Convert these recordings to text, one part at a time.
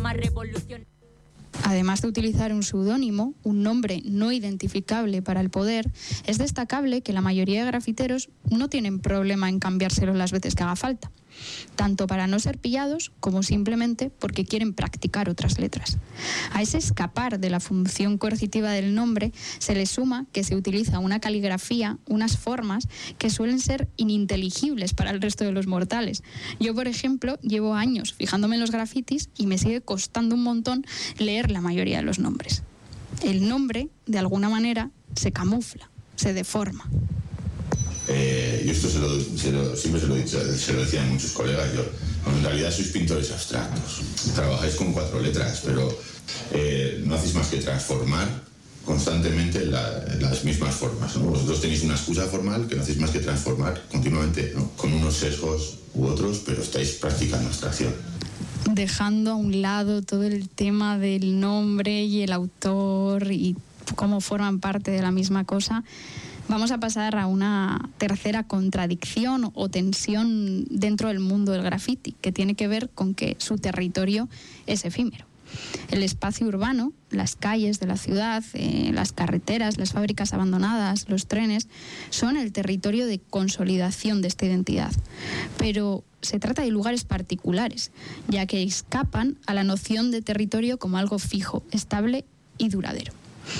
más revolución. Además de utilizar un seudónimo, un nombre no identificable para el poder, es destacable que la mayoría de grafiteros no tienen problema en cambiárselo las veces que haga falta, tanto para no ser pillados como simplemente porque quieren practicar otras letras. A ese escapar de la función coercitiva del nombre se le suma que se utiliza una caligrafía, unas formas que suelen ser ininteligibles para el resto de los mortales. Yo, por ejemplo, llevo años fijándome en los grafitis y me sigue costando un montón leer la mayoría de los nombres. El nombre, de alguna manera, se camufla, se deforma. Yo esto siempre se lo he dicho, se lo decían muchos colegas. En realidad sois pintores abstractos. Trabajáis con 4 letras, pero no hacéis más que transformar constantemente las mismas formas, ¿no? Vosotros tenéis una excusa formal que no hacéis más que transformar continuamente, ¿no? Con unos sesgos u otros, pero estáis practicando abstracción. Dejando a un lado todo el tema del nombre y el autor y cómo forman parte de la misma cosa, vamos a pasar a una tercera contradicción o tensión dentro del mundo del graffiti, que tiene que ver con que su territorio es efímero. El espacio urbano, las calles de la ciudad, las carreteras, las fábricas abandonadas, los trenes, son el territorio de consolidación de esta identidad. Pero se trata de lugares particulares, ya que escapan a la noción de territorio como algo fijo, estable y duradero.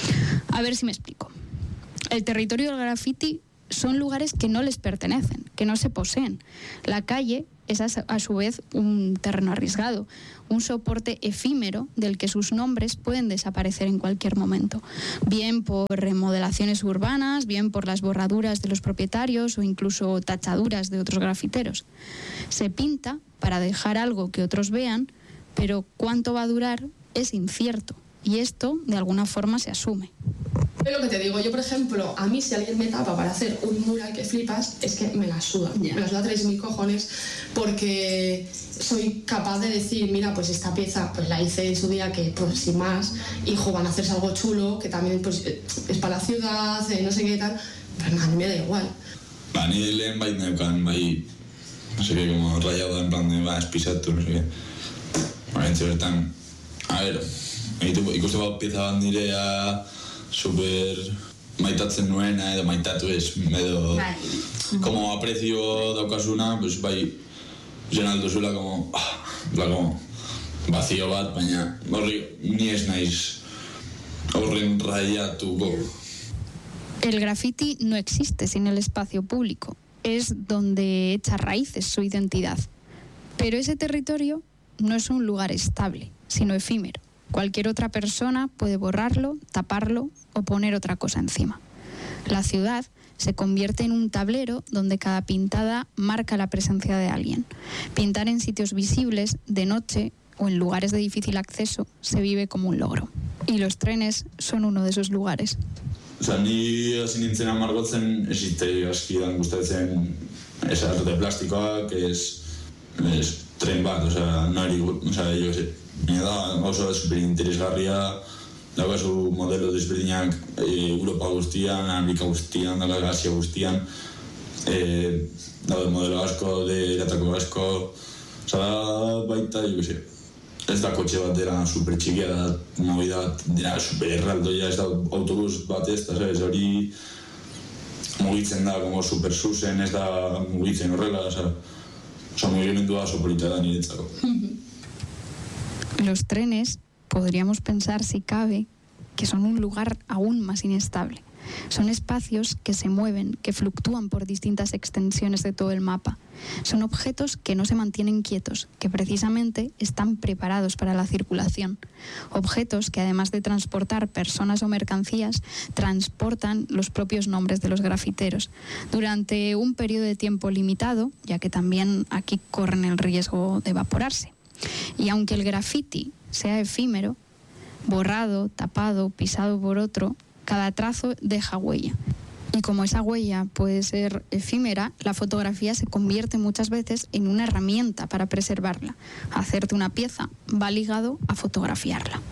A ver si me explico. El territorio del graffiti son lugares que no les pertenecen, que no se poseen. La calle es a su vez un terreno arriesgado, un soporte efímero del que sus nombres pueden desaparecer en cualquier momento, bien por remodelaciones urbanas, bien por las borraduras de los propietarios o incluso tachaduras de otros grafiteros. Se pinta para dejar algo que otros vean, pero cuánto va a durar es incierto, y esto de alguna forma se asume. Es lo que te digo, yo por ejemplo, a mí si alguien me tapa para hacer un mural que flipas, es que me la suda, me la suda 3.000 cojones, porque soy capaz de decir, mira, pues esta pieza pues la hice en su día, que pues sin más, hijo, van a hacerse algo chulo, que también pues es para la ciudad, no sé qué tal, pero a mí me da igual. Ni lehen bait neukan, no sé qué, como rayado en plan de espizatu, no sé qué. Horrentxe bertan, a ver, ikuste bat pieza bat nirea super maitatzen nuena edo maitatu ez, edo como aprecio daukasuna, pues bai zen alduzula como vacío bat, baina horri ni ez naiz horren raiatuko. El graffiti no existe sin el espacio público, es donde echa raíces su identidad. Pero ese territorio no es un lugar estable, sino efímero. Cualquier otra persona puede borrarlo, taparlo o poner otra cosa encima. La ciudad se convierte en un tablero donde cada pintada marca la presencia de alguien. Pintar en sitios visibles, de noche o en lugares de difícil acceso se vive como un logro. Y los trenes son uno de esos lugares. Ni hasi nintzena margotzen, esite askidan gustatzen esa arte plastikoa, que es tren bat, nari, yo que sé. Da oso super interesgarria, daukazu modelo desberdinak Europa guztian, Amerika guztian, Asia guztian, daude modelo asko, eratako asko, da baita, yo que sé, ez da kotxe bat dela super txikia, da movida bat dira super erraldoia, ez da autobus bat ez da, hori mugitzen da, como super zuzen, ez da mugitzen horrela, mugimendua oso polita da niretzako. Los trenes, podríamos pensar si cabe, que son un lugar aún más inestable. Son espacios que se mueven, que fluctúan por distintas extensiones de todo el mapa. Son objetos que no se mantienen quietos, que precisamente están preparados para la circulación. Objetos que además de transportar personas o mercancías, transportan los propios nombres de los grafiteros. Durante un periodo de tiempo limitado, ya que también aquí corren el riesgo de evaporarse. Y aunque el graffiti sea efímero, borrado, tapado, pisado por otro, cada trazo deja huella. Y como esa huella puede ser efímera, la fotografía se convierte muchas veces en una herramienta para preservarla. Hacerte una pieza va ligado a fotografiarla.